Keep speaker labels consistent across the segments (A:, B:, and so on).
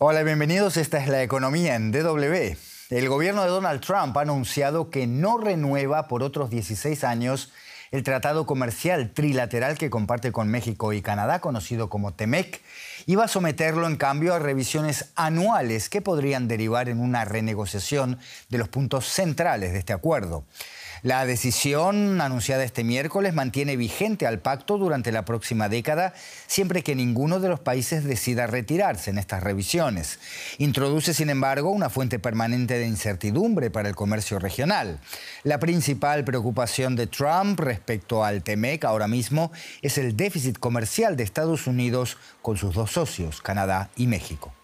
A: Hola, bienvenidos. Esta es La Economía en DW. El gobierno de Donald Trump ha anunciado que no renueva por otros 16 años el tratado comercial trilateral que comparte con México y Canadá, conocido como TEMEC, y va a someterlo en cambio a revisiones anuales que podrían derivar en una renegociación de los puntos centrales de este acuerdo. La decisión anunciada este miércoles mantiene vigente al pacto durante la próxima década, siempre que ninguno de los países decida retirarse en estas revisiones. Introduce, sin embargo, una fuente permanente de incertidumbre para el comercio regional. La principal preocupación de Trump respecto al TEMEC ahora mismo es el déficit comercial de Estados Unidos con sus dos socios, Canadá y México.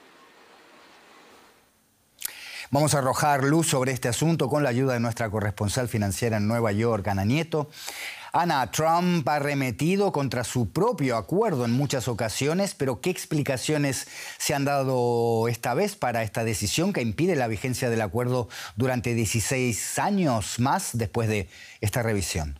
A: Vamos a arrojar luz sobre este asunto con la ayuda de nuestra corresponsal financiera en Nueva York, Ana Nieto. Ana, Trump ha arremetido contra su propio acuerdo en muchas ocasiones, pero ¿qué explicaciones se han dado esta vez para esta decisión que impide la vigencia del acuerdo durante 16 años más después de esta revisión?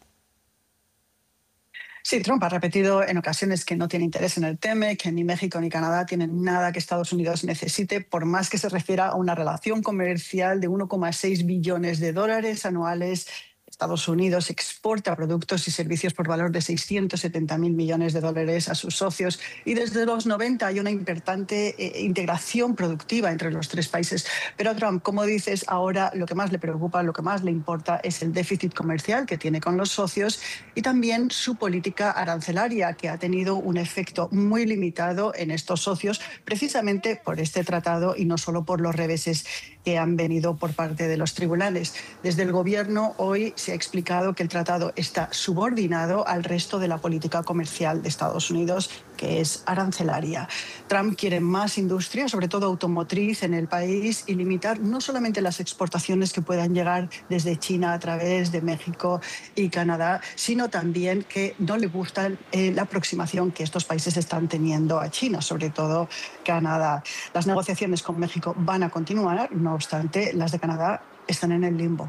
B: Sí, Trump ha repetido en ocasiones que no tiene interés en el TEMEC, que ni México ni Canadá tienen nada que Estados Unidos necesite, por más que se refiera a una relación comercial de 1,6 billones de dólares anuales. Estados Unidos exporta productos y servicios por valor de 670.000 millones de dólares a sus socios y desde los 90 hay una importante integración productiva entre los tres países. Pero a Trump, como dices, ahora lo que más le preocupa, lo que más le importa es el déficit comercial que tiene con los socios y también su política arancelaria, que ha tenido un efecto muy limitado en estos socios precisamente por este tratado y no solo por los reveses que han venido por parte de los tribunales. Desde el gobierno hoy se ha explicado que el tratado está subordinado al resto de la política comercial de Estados Unidos, que es arancelaria. Trump quiere más industria, sobre todo automotriz, en el país y limitar no solamente las exportaciones que puedan llegar desde China a través de México y Canadá, sino también que no le gusta la aproximación que estos países están teniendo a China, sobre todo Canadá. Las negociaciones con México van a continuar, no obstante, las de Canadá están en el limbo.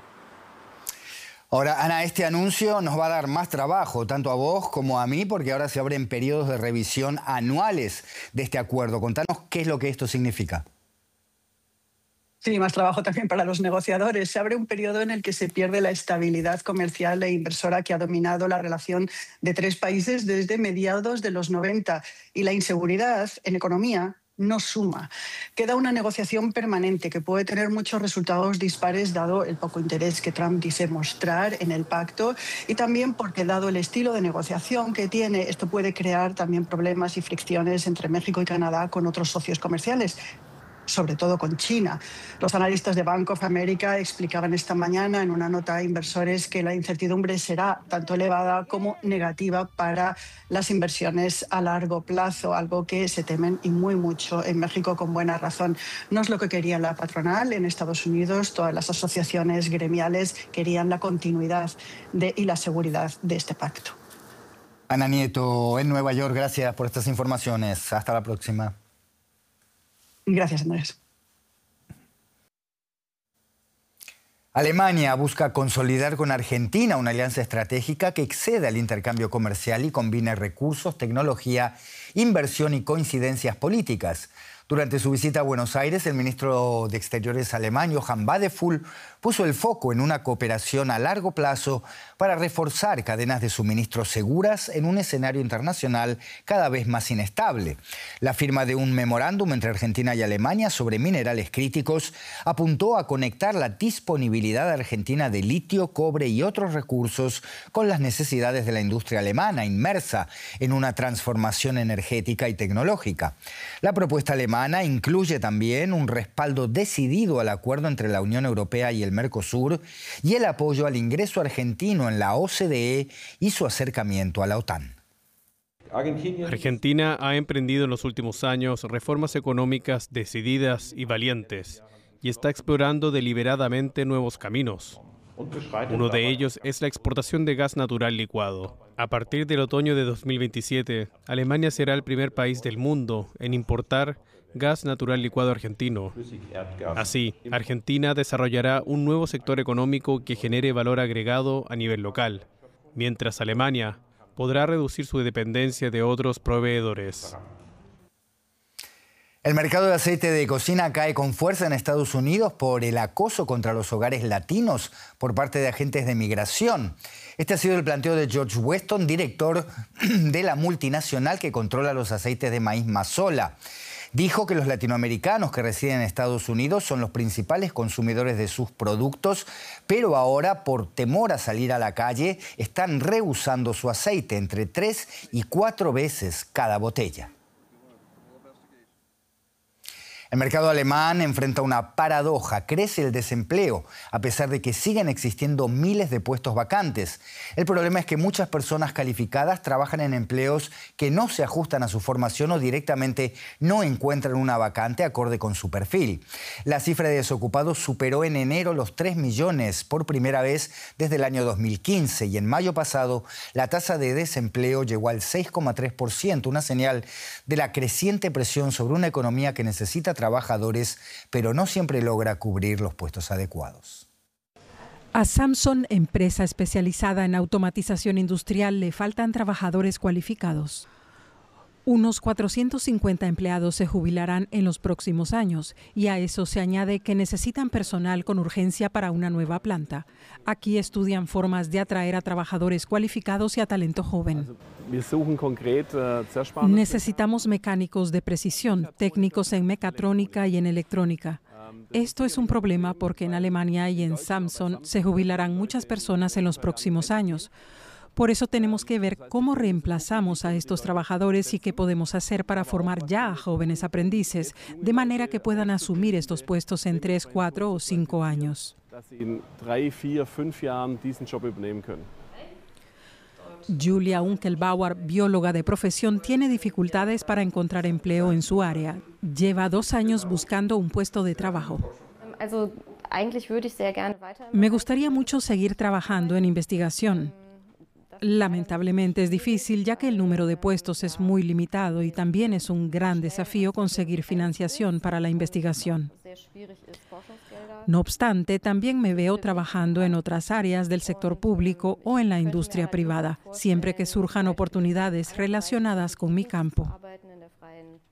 A: Ahora, Ana, este anuncio nos va a dar más trabajo, tanto a vos como a mí, porque ahora se abren periodos de revisión anuales de este acuerdo. Contanos qué es lo que esto significa.
B: Sí, más trabajo también para los negociadores. Se abre un periodo en el que se pierde la estabilidad comercial e inversora que ha dominado la relación de tres países desde mediados de los 90. Y la inseguridad en economía no suma. Queda una negociación permanente que puede tener muchos resultados dispares dado el poco interés que Trump dice mostrar en el pacto y también porque dado el estilo de negociación que tiene, esto puede crear también problemas y fricciones entre México y Canadá con otros socios comerciales, sobre todo con China. Los analistas de Bank of America explicaban esta mañana en una nota a inversores que la incertidumbre será tanto elevada como negativa para las inversiones a largo plazo, algo que se temen y muy mucho en México con buena razón. No es lo que quería la patronal en Estados Unidos, todas las asociaciones gremiales querían la continuidad y la seguridad de este pacto.
A: Ana Nieto, en Nueva York, gracias por estas informaciones. Hasta la próxima.
B: Gracias, Andrés.
A: Alemania busca consolidar con Argentina una alianza estratégica que exceda el intercambio comercial y combine recursos, tecnología, inversión y coincidencias políticas. Durante su visita a Buenos Aires, el ministro de Exteriores alemán, Johann Wadephul, puso el foco en una cooperación a largo plazo para reforzar cadenas de suministro seguras en un escenario internacional cada vez más inestable. La firma de un memorándum entre Argentina y Alemania sobre minerales críticos apuntó a conectar la disponibilidad argentina de litio, cobre y otros recursos con las necesidades de la industria alemana, inmersa en una transformación energética y tecnológica. La propuesta alemana incluye también un respaldo decidido al acuerdo entre la Unión Europea y el Mercosur y el apoyo al ingreso argentino en la OCDE y su acercamiento a la OTAN.
C: Argentina ha emprendido en los últimos años reformas económicas decididas y valientes y está explorando deliberadamente nuevos caminos. Uno de ellos es la exportación de gas natural licuado. A partir del otoño de 2027, Alemania será el primer país del mundo en importar gas natural licuado argentino. Así, Argentina desarrollará un nuevo sector económico que genere valor agregado a nivel local, mientras Alemania podrá reducir su dependencia de otros proveedores.
A: El mercado de aceite de cocina cae con fuerza en Estados Unidos por el acoso contra los hogares latinos por parte de agentes de migración. Este ha sido el planteo de George Weston, director de la multinacional que controla los aceites de maíz Mazola. Dijo que los latinoamericanos que residen en Estados Unidos son los principales consumidores de sus productos, pero ahora, por temor a salir a la calle, están rehusando su aceite entre 3 y 4 veces cada botella. El mercado alemán enfrenta una paradoja. Crece el desempleo, a pesar de que siguen existiendo miles de puestos vacantes. El problema es que muchas personas calificadas trabajan en empleos que no se ajustan a su formación o directamente no encuentran una vacante acorde con su perfil. La cifra de desocupados superó en enero los 3 millones por primera vez desde el año 2015 y en mayo pasado la tasa de desempleo llegó al 6,3%, una señal de la creciente presión sobre una economía que necesita trabajadores, pero no siempre logra cubrir los puestos adecuados.
D: A Samsung, empresa especializada en automatización industrial, le faltan trabajadores cualificados. Unos 450 empleados se jubilarán en los próximos años y a eso se añade que necesitan personal con urgencia para una nueva planta. Aquí estudian formas de atraer a trabajadores cualificados y a talento joven. Necesitamos mecánicos de precisión, técnicos en mecatrónica y en electrónica. Esto es un problema porque en Alemania y en Samsung se jubilarán muchas personas en los próximos años. Por eso tenemos que ver cómo reemplazamos a estos trabajadores y qué podemos hacer para formar ya a jóvenes aprendices, de manera que puedan asumir estos puestos en 3, 4 o 5 años. Julia Unkelbauer, bióloga de profesión, tiene dificultades para encontrar empleo en su área. Lleva 2 años buscando un puesto de trabajo. Me gustaría mucho seguir trabajando en investigación. Lamentablemente es difícil, ya que el número de puestos es muy limitado y también es un gran desafío conseguir financiación para la investigación. No obstante, también me veo trabajando en otras áreas del sector público o en la industria privada, siempre que surjan oportunidades relacionadas con mi campo.